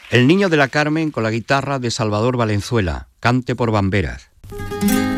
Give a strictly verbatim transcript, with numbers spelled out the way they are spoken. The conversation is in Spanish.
El Niño de la Carmen con la guitarra de Salvador Valenzuela, Cante por Bamberas.